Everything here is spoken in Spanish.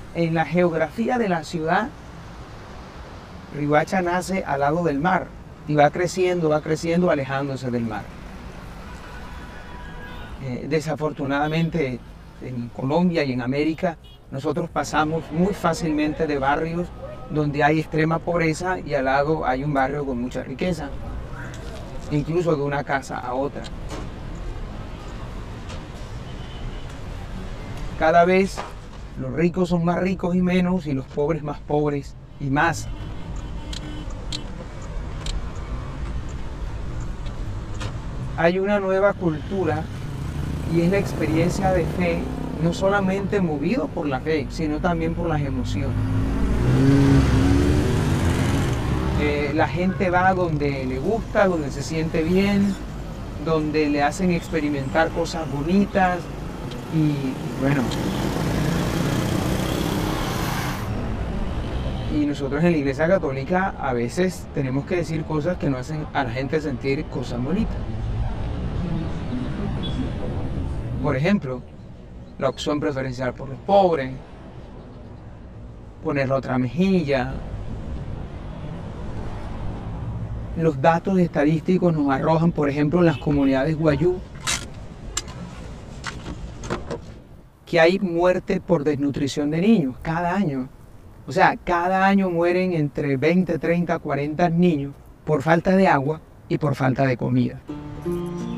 En la geografía de la ciudad, Riohacha nace al lado del mar y va creciendo, alejándose del mar. Desafortunadamente, en Colombia y en América, nosotros pasamos muy fácilmente de barrios donde hay extrema pobreza y al lado hay un barrio con mucha riqueza, incluso de una casa a otra. Cada vez los ricos son más ricos y menos, y los pobres más pobres y más. Hay una nueva cultura y es la experiencia de fe, no solamente movido por la fe, sino también por las emociones. La gente va donde le gusta, donde se siente bien, donde le hacen experimentar cosas bonitas y bueno. Y nosotros en la Iglesia Católica a veces tenemos que decir cosas que no hacen a la gente sentir cosas bonitas. Por ejemplo, la opción preferencial por los pobres, poner la otra mejilla. Los datos estadísticos nos arrojan, por ejemplo, en las comunidades guayú, que hay muerte por desnutrición de niños cada año. O sea, cada año mueren entre 20, 30, 40 niños por falta de agua y por falta de comida.